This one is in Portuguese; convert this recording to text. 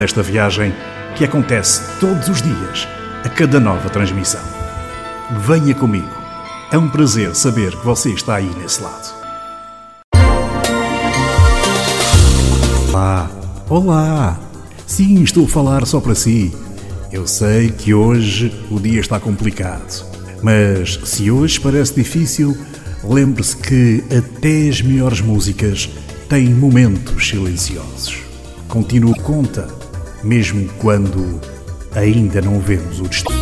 Esta viagem que acontece todos os dias, a cada nova transmissão. Venha comigo. É um prazer saber que você está aí nesse lado. Olá! Sim, estou a falar só para si. Eu sei que hoje o dia está complicado, mas se hoje parece difícil, lembre-se que até as melhores músicas têm momentos silenciosos. Continua conta, mesmo quando ainda não vemos o destino.